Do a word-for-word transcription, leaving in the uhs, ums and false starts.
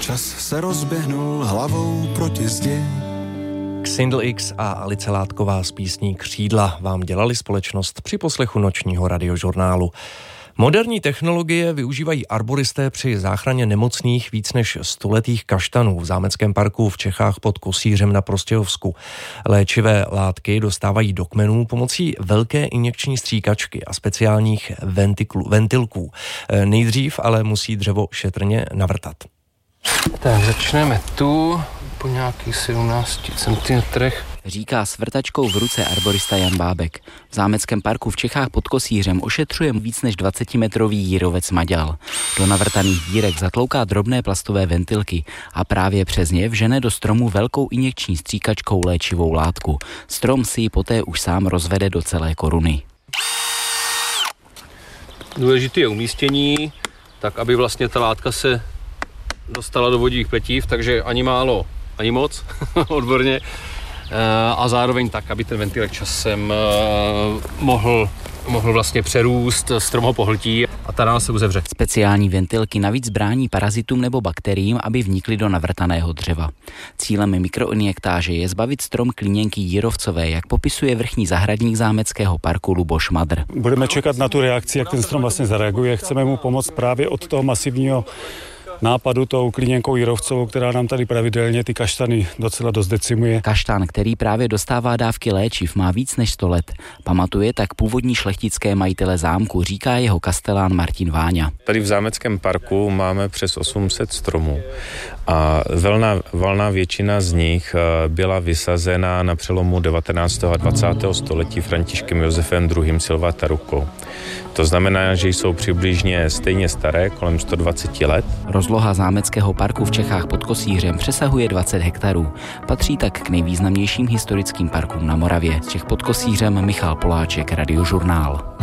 čas se rozběhnul hlavou proti zdi. Xindl X a Alice Látková z písní Křídla vám dělali společnost při poslechu nočního radiožurnálu. Moderní technologie využívají arboristé při záchraně nemocných víc než stoletých kaštanů v Zámeckém parku v Čechách pod Kosířem na Prostějovsku. Léčivé látky dostávají do kmenů pomocí velké injekční stříkačky a speciálních ventiklu, ventilků. Nejdřív ale musí dřevo šetrně navrtat. Tak začneme tu po nějakých sedmnácti centimetrech. Říká s vrtačkou v ruce arborista Jan Bábek. V Zámeckém parku v Čechách pod Kosířem ošetřuje víc než dvacetimetrový jírovec maďal. Do navrtaných dírek zatlouká drobné plastové ventilky a právě přes ně vžene do stromu velkou injekční stříkačkou léčivou látku. Strom si ji poté už sám rozvede do celé koruny. Důležité je umístění, tak aby vlastně ta látka se dostala do vodních pletiv, takže ani málo, ani moc, odborně. A zároveň tak, aby ten ventilek časem mohl, mohl vlastně přerůst, strom ho pohltí a ta rána se uzavře. Speciální ventilky navíc brání parazitům nebo bakteriím, aby vnikly do navrtaného dřeva. Cílem mikroinjektáže je zbavit strom klíněnky jírovcové, jak popisuje vrchní zahradník Zámeckého parku Luboš Madr. Budeme čekat na tu reakci, jak ten strom vlastně zareaguje. Chceme mu pomoct právě od toho masivního nápadu tou klíněnkou jírovcovou, která nám tady pravidelně ty kaštany docela dost decimuje. Kaštan, který právě dostává dávky léčiv, má víc než sto let. Pamatuje tak původní šlechtické majitele zámku, říká jeho kastelán Martin Váňa. Tady v Zámeckém parku máme přes osm set stromů a valná, valná většina z nich byla vysazena na přelomu devatenáctého a dvacátého století Františkem Josefem druhým. Silvata rukou. To znamená, že jsou přibližně stejně staré, kolem sto dvacet let. Rozloha Zámeckého parku v Čechách pod Kosířem přesahuje dvacet hektarů. Patří tak k nejvýznamnějším historickým parkům na Moravě. Z Čech pod Kosířem Michal Poláček, Radiožurnál.